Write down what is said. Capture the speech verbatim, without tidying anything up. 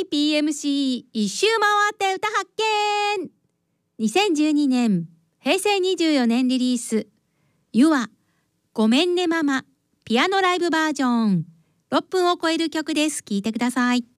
ピーエムシー 一周回って歌発見。にせんじゅうにねんへいせいにじゅうよねんリリース、ユアごめんねママピアノライブバージョン。ろっぷんを超える曲です。聴いてください。